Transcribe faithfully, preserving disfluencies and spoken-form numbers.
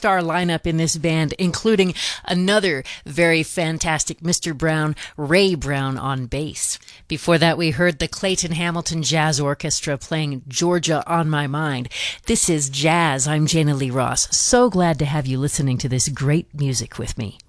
all-star lineup in this band, including another very fantastic Mister Brown, Ray Brown on bass. Before that, we heard the Clayton Hamilton Jazz Orchestra playing Georgia on My Mind. This is Jazz. I'm Jana Lee Ross. So glad to have you listening to this great music with me.